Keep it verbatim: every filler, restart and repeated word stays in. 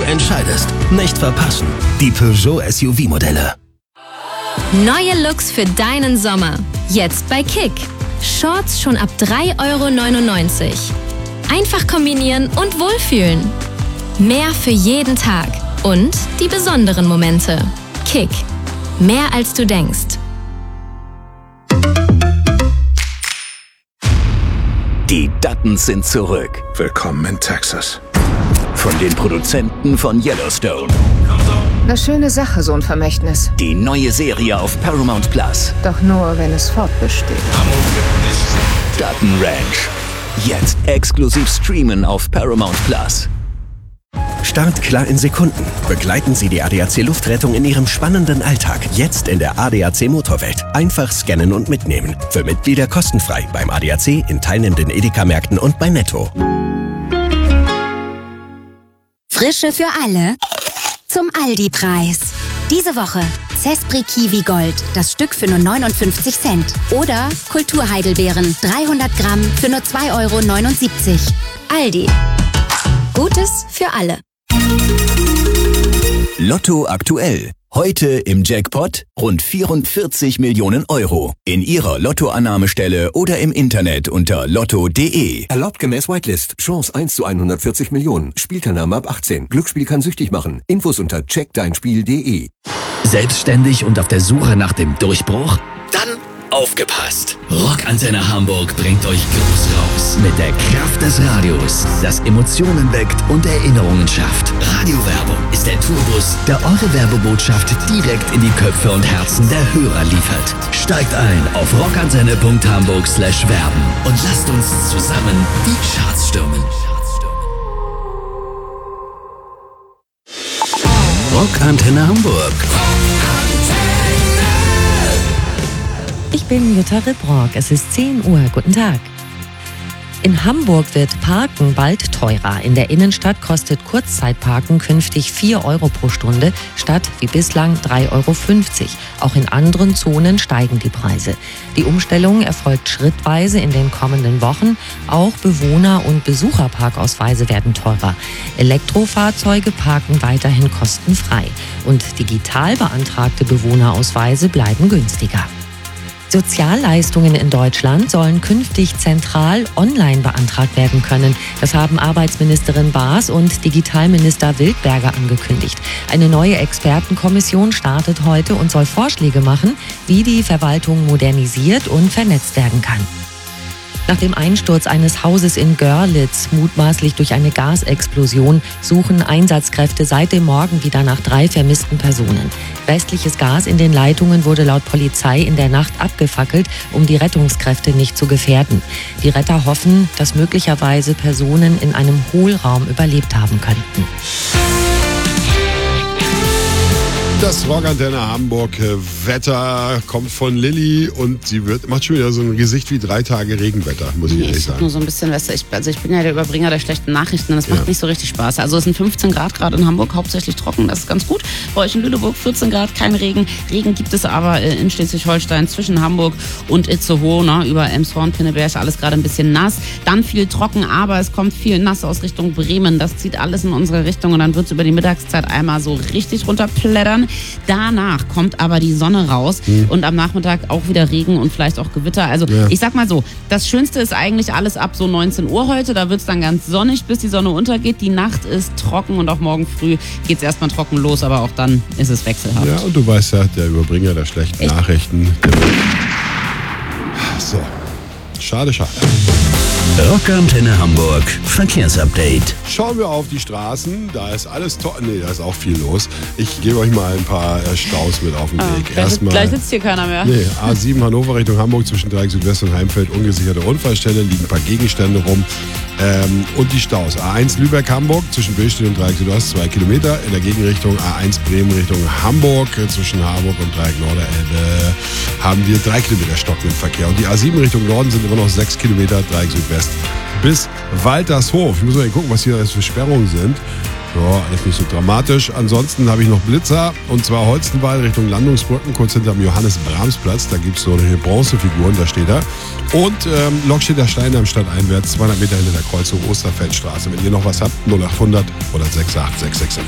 entscheidest. Nicht verpassen. Die Peugeot S U V-Modelle. Neue Looks für deinen Sommer. Jetzt bei Kick. Shorts schon ab drei Euro neunundneunzig. Einfach kombinieren und wohlfühlen. Mehr für jeden Tag. Und die besonderen Momente. Kick. Mehr als du denkst. Die Duttons sind zurück. Willkommen in Texas. Von den Produzenten von Yellowstone. Eine schöne Sache, so ein Vermächtnis. Die neue Serie auf Paramount Plus. Doch nur, wenn es fortbesteht. Dutton Ranch. Jetzt exklusiv streamen auf Paramount Plus. Start klar in Sekunden. Begleiten Sie die A D A C Luftrettung in Ihrem spannenden Alltag. Jetzt in der A D A C Motorwelt. Einfach scannen und mitnehmen. Für Mitglieder kostenfrei beim A D A C, in teilnehmenden Edeka-Märkten und bei Netto. Frische für alle zum Aldi-Preis. Diese Woche Zespri Kiwi Gold, das Stück für nur neunundfünfzig Cent. Oder Kulturheidelbeeren, dreihundert Gramm für nur zwei Euro neunundsiebzig. Aldi. Gutes für alle. Lotto aktuell. Heute im Jackpot rund vierundvierzig Millionen Euro. In Ihrer Lottoannahmestelle oder im Internet unter lotto punkt de. Erlaubt gemäß Whitelist. Chance eins zu hundertvierzig Millionen. Spielteilnahme ab achtzehn. Glücksspiel kann süchtig machen. Infos unter check dein spiel punkt de. Selbstständig und auf der Suche nach dem Durchbruch? Dann aufgepasst! Rockantenne Hamburg bringt euch groß raus mit der Kraft des Radios, das Emotionen weckt und Erinnerungen schafft. Radiowerbung ist der Tourbus, der eure Werbebotschaft direkt in die Köpfe und Herzen der Hörer liefert. Steigt ein auf rockantenne punkt hamburg slash werben und lasst uns zusammen die Charts stürmen. Rockantenne Hamburg. Ich bin Jutta Ribrock. Es ist zehn Uhr. Guten Tag. In Hamburg wird Parken bald teurer. In der Innenstadt kostet Kurzzeitparken künftig vier Euro pro Stunde statt wie bislang drei Euro fünfzig. Auch in anderen Zonen steigen die Preise. Die Umstellung erfolgt schrittweise in den kommenden Wochen. Auch Bewohner- und Besucherparkausweise werden teurer. Elektrofahrzeuge parken weiterhin kostenfrei. Und digital beantragte Bewohnerausweise bleiben günstiger. Sozialleistungen in Deutschland sollen künftig zentral online beantragt werden können. Das haben Arbeitsministerin Baas und Digitalminister Wildberger angekündigt. Eine neue Expertenkommission startet heute und soll Vorschläge machen, wie die Verwaltung modernisiert und vernetzt werden kann. Nach dem Einsturz eines Hauses in Görlitz, mutmaßlich durch eine Gasexplosion, suchen Einsatzkräfte seit dem Morgen wieder nach drei vermissten Personen. Restliches Gas in den Leitungen wurde laut Polizei in der Nacht abgefackelt, um die Rettungskräfte nicht zu gefährden. Die Retter hoffen, dass möglicherweise Personen in einem Hohlraum überlebt haben könnten. Das Rockantenne Hamburg äh, Wetter kommt von Lilly und sie wird, macht schon wieder so ein Gesicht wie drei Tage Regenwetter, muss ich nee, ehrlich ich sagen. Nur so ein bisschen, weißt du, ich, also ich bin ja der Überbringer der schlechten Nachrichten und das macht Ja. nicht so richtig Spaß. Also es sind fünfzehn Grad gerade in Hamburg, hauptsächlich trocken, das ist ganz gut. Bei euch in Lüneburg vierzehn Grad, kein Regen. Regen gibt es aber äh, in Schleswig-Holstein zwischen Hamburg und Itzehoe, ne, über Elmshorn, Pinneberg ist alles gerade ein bisschen nass. Dann viel trocken, aber es kommt viel nass aus Richtung Bremen. Das zieht alles in unsere Richtung und dann wird es über die Mittagszeit einmal so richtig runterplättern. Danach kommt aber die Sonne raus mhm. und am Nachmittag auch wieder Regen und vielleicht auch Gewitter. Also ja. ich sag mal so, das Schönste ist eigentlich alles ab so neunzehn Uhr heute. Da wird es dann ganz sonnig, bis die Sonne untergeht. Die Nacht ist trocken und auch morgen früh geht es erstmal trocken los, aber auch dann ist es wechselhaft. Ja, und du weißt ja, der Überbringer der schlechten Echt? Nachrichten. So, schade, schade. Rockantenne Hamburg Verkehrsupdate. Schauen wir auf die Straßen, da ist alles toll. Nee, da ist auch viel los. Ich gebe euch mal ein paar äh, Staus mit auf den ah, Weg. Gleich, Erstmal, gleich sitzt hier keiner mehr. Nee, A sieben Hannover Richtung Hamburg zwischen Dreieck Südwest und Heimfeld, ungesicherte Unfallstelle, liegen ein paar Gegenstände rum. Ähm, und die Staus. A eins Lübeck-Hamburg zwischen Billstedt und Dreieck Südost, zwei Kilometer. In der Gegenrichtung A eins Bremen Richtung Hamburg äh, zwischen Harburg und Dreieck Norderelbe haben wir drei Kilometer stockenden Verkehr. Und die A sieben Richtung Norden sind immer noch sechs Kilometer, Dreieck Südwest bis Waltershof. Ich muss mal gucken, was hier alles für Sperrungen sind. Ja, alles nicht so dramatisch. Ansonsten habe ich noch Blitzer, und zwar Holstenwald Richtung Landungsbrücken, kurz hinterm Johannes-Brahms-Platz. Da gibt es so eine Bronzefiguren, da steht er. Und ähm, Lokstedter Stein am Stadteinwärts, zweihundert Meter hinter der Kreuzung Osterfeldstraße. Wenn ihr noch was habt, null acht hundert oder sechs acht sechs sechs.